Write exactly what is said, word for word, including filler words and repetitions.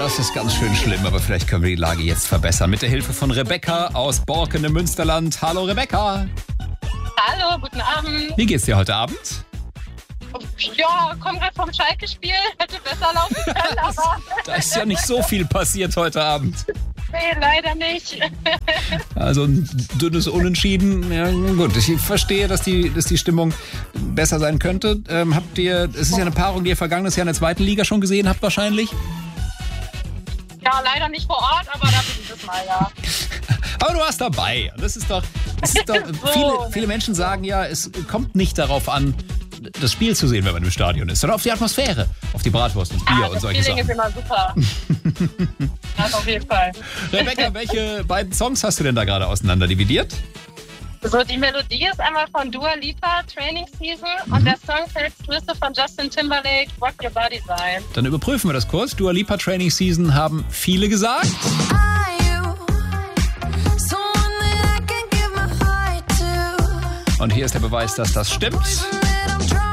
das ist ganz schön schlimm, aber vielleicht können wir die Lage jetzt verbessern. Mit der Hilfe von Rebecca aus Borken im Münsterland. Hallo Rebecca. Hallo, guten Abend. Wie geht's dir heute Abend? Ja, komm gerade vom Schalke-Spiel. Hätte besser laufen können, aber... Da ist ja nicht so viel passiert heute Abend. Nee, leider nicht. Also ein dünnes Unentschieden. Ja, gut, ich verstehe, dass die, dass die Stimmung besser sein könnte. Ähm, habt ihr, es ist ja eine Paarung, die ihr vergangenes Jahr in der zweiten Liga schon gesehen habt wahrscheinlich. Ja, leider nicht vor Ort, aber da bin ich das Mal, ja. Aber du warst dabei. Das ist doch, das ist doch So. viele, viele Menschen sagen ja, es kommt nicht darauf an, das Spiel zu sehen, wenn man im Stadion ist, sondern auf die Atmosphäre, auf die Bratwurst und Bier Ah, und das solche Feeling Sachen. ist immer super. Das auf jeden Fall. Rebecca, welche beiden Songs hast du denn da gerade auseinander dividiert? So, die Melodie ist einmal von Dua Lipa, Training Season, Mhm. und der Songtext müsste von Justin Timberlake, Rock Your Body sein. Dann überprüfen wir das kurz. Dua Lipa Training Season haben viele gesagt. Und hier ist der Beweis, dass das stimmt.